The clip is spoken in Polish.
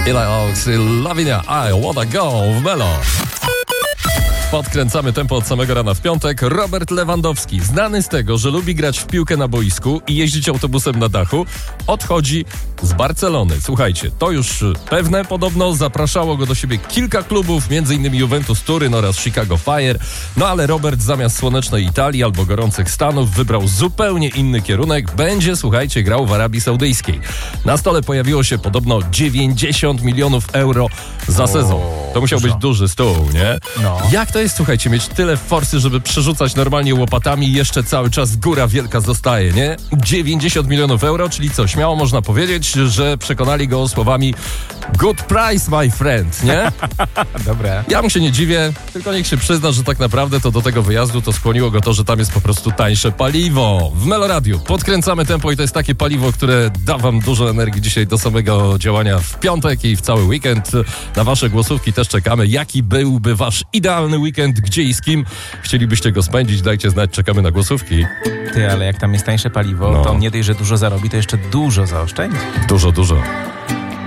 Lavinia, I wanna go w Melo. Podkręcamy tempo od samego rana w piątek. Robert Lewandowski, znany z tego, że lubi grać w piłkę na boisku i jeździć autobusem na dachu, odchodzi z Barcelony. Słuchajcie, to już pewne, podobno zapraszało go do siebie kilka klubów, m.in. Juventus Turyn oraz Chicago Fire. No ale Robert zamiast słonecznej Italii albo gorących Stanów wybrał zupełnie inny kierunek. Będzie, słuchajcie, grał w Arabii Saudyjskiej. Na stole pojawiło się podobno 90 milionów euro za sezon. To musiał być duży stół, nie? No. Jak to jest, słuchajcie, mieć tyle forsy, żeby przerzucać normalnie łopatami i jeszcze cały czas góra wielka zostaje, nie? 90 milionów euro, czyli co? Śmiało można powiedzieć, że przekonali go słowami good price, my friend, nie? Dobre. Ja mu się nie dziwię, tylko niech się przyzna, że tak naprawdę to do tego wyjazdu to skłoniło go to, że tam jest po prostu tańsze paliwo. W Meloradiu podkręcamy tempo i to jest takie paliwo, które da wam dużo energii dzisiaj do samego działania w piątek i w cały weekend. Na wasze głosówki też czekamy. Jaki byłby wasz idealny weekend, gdzie i z kim chcielibyście go spędzić? Dajcie znać, czekamy na głosówki. Ty, ale jak tam jest tańsze paliwo, to nie dość, że dużo zarobi, to jeszcze dużo zaoszczędzi. Dużo.